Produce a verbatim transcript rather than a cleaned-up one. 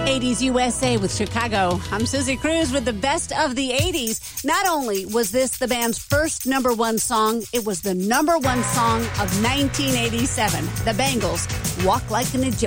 eighties U S A with Chicago. I'm Susie Cruz with the best of the eighties. Not only was this the band's first number one song, it was the number one song of nineteen eighty-seven. The Bangles, Walk Like an Egyptian.